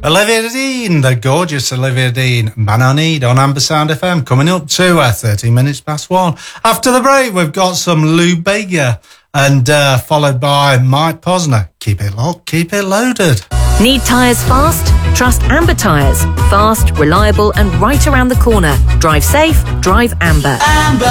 Olivia Dean, the gorgeous Olivia Dean, Man I Need on Ambersound FM, coming up to 13 minutes past 1. After the break, we've got some Lou Bega and followed by Mike Posner. Keep it locked, keep it loaded. Need tyres fast? Trust Amber Tyres. Fast, reliable and right around the corner. Drive safe, drive Amber.